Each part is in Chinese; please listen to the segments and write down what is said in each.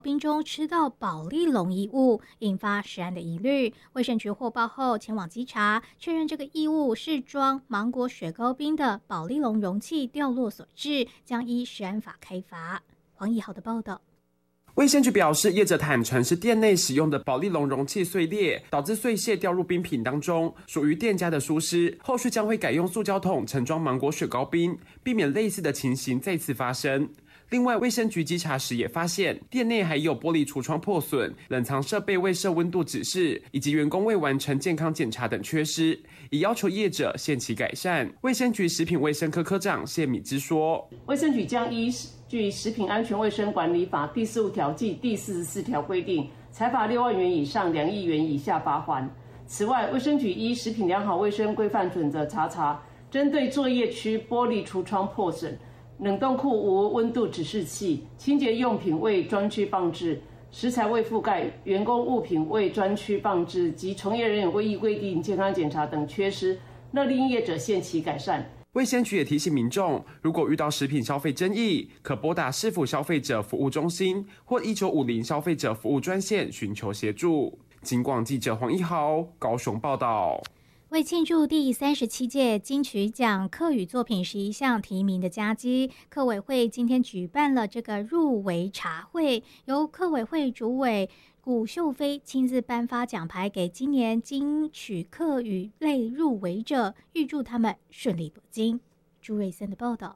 冰中吃到保丽龙异物，引发食安的疑虑。卫生局获报后前往稽查，确认这个异物是装芒果雪糕冰的保丽龙容器掉落所致，将依食安法开罚。黄义豪的报道。 卫生局表示，业者坦承是店内使用的保丽龙容器碎裂，导致碎屑掉入冰品当中，属于店家的疏失。后续将会改用塑胶桶盛装芒果雪糕冰，避免类似的情形再次发生。另外，卫生局稽查时也发现，店内还有玻璃橱窗破损、冷藏设备未设温度指示，以及员工未完成健康检查等缺失，已要求业者限期改善。卫生局食品卫生科科长谢敏之说：“ 卫生局将依据《食品安全卫生管理法》第15条暨第44条规定，裁罚6万元以上2亿元以下罚锾。此外，卫生局依食品良好卫生规范准则查，针对作业区玻璃橱窗破损、冷冻库无温度指示器、清洁用品未专区放置、食材未覆盖、员工物品未专区放置及从业人员未依规定健康检查等缺失，勒令业者限期改善。” 卫生局也提醒民众，如果遇到食品消费争议，可拨打市府消费者服务中心或1950消费者服务专线寻求协助。警广记者黄一豪高雄报道。 为庆祝第37届金曲奖客语作品11项提名的佳绩，客委会今天举办了这个入围茶会，由客委会主委古秀飞亲自颁发奖牌给今年金曲客语类入围者，预祝他们顺利夺金。朱瑞森的报道。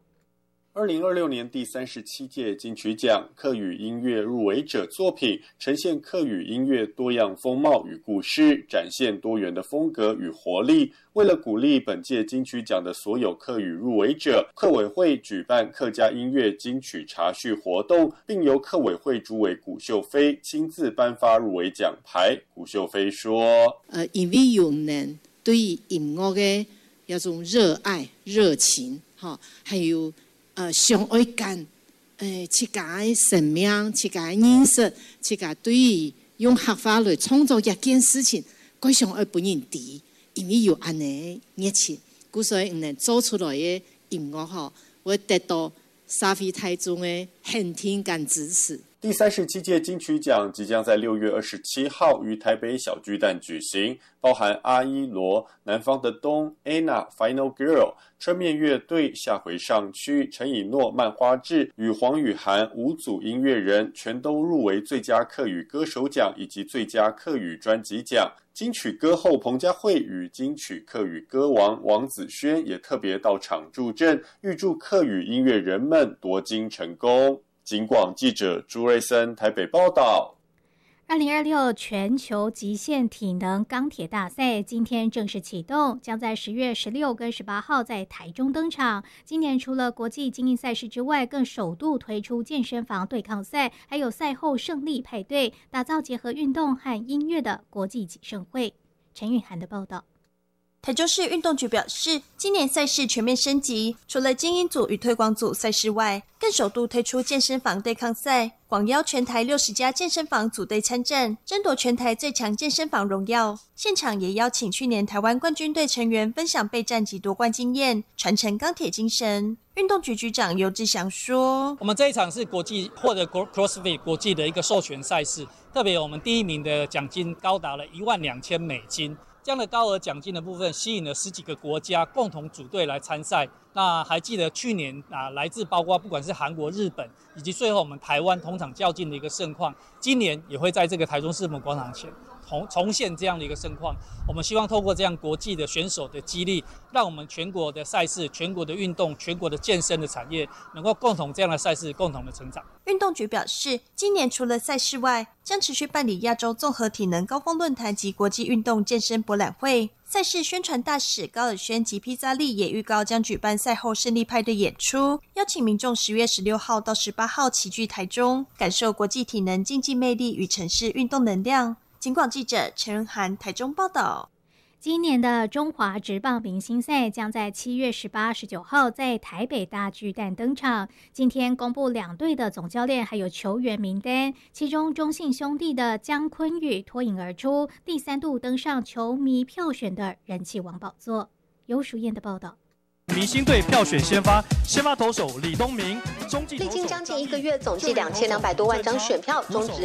2026年第37届金曲奖客语音乐入围者作品呈现客语音乐多样风貌与故事，展现多元的风格与活力。为了鼓励本届金曲奖的所有客语入围者，客委会举办客家音乐金曲茶叙活动，并由客委会主委古秀飞亲自颁发入围奖牌。古秀飞说： 因为有人对音乐的那种热爱、热情，还有相爱感，自家的生命、自家的认识、自家对于用合法来创造一件事情，非常爱本人知，因为有安尼热情，所以能做出来的音乐会得到社会大众的肯定跟支持。 第37届金曲奖即将在6月27号于台北小巨蛋举行，包含阿依罗、南方的冬、Anna、Final Girl、春面乐队、下回上区、陈以诺、漫花志与黄雨涵5组音乐人全都入围最佳客语歌手奖以及最佳客语专辑奖。金曲歌后彭佳慧与金曲客语歌王王子轩也特别到场助阵，预祝客语音乐人们夺金成功。警广记者朱瑞森台北报道。 2026全球极限体能钢铁大赛今天正式启动，将在10月16跟18号在台中登场。今年除了国际精英赛事之外，更首度推出健身房对抗赛，还有赛后胜利派对，打造结合运动和音乐的国际集盛会。陈韵涵的报道。 台中市运动局表示，今年赛事全面升级，除了精英组与推广组赛事外，更首度推出健身房对抗赛，广邀全台60家健身房组队参战，争夺全台最强健身房荣耀。现场也邀请去年台湾冠军队成员分享备战及夺冠经验，传承钢铁精神。运动局局长游志祥说：“ 我们这一场是国际或者 CrossFit 国际的一个授权赛事，特别我们第1名的奖金高达了12000美金。”这样的高额奖金的部分吸引了10几个国家共同组队来参赛。那还记得去年来自包括不管是韩国、日本，以及最后我们台湾同场较劲的一个盛况，今年也会在这个台中世贸广场前重现这样的一个盛况。我们希望透过这样国际的选手的激励，让我们全国的赛事、全国的运动、全国的健身的产业能够共同这样的赛事共同的成长。 运动局表示，今年除了赛事外，将持续办理亚洲综合体能高峰论坛及国际运动健身博览会。赛事宣传大使高尔宣及披萨利也预告将举办赛后胜利派对演出，邀请民众10月16号到18号齐聚台中，感受国际体能竞技魅力与城市运动能量。警广记者陈仁涵台中报道。 今年的中华职棒明星赛将在7月18、19号在台北大巨蛋登场。今天公布2队的总教练还有球员名单，其中中信兄弟的江坤宇脱颖而出，第3度登上球迷票选的人气王宝座。尤淑燕的报道。 明星队票选先发投手李东明，中继投手历经将近1个月，总计2200多万张选票，中职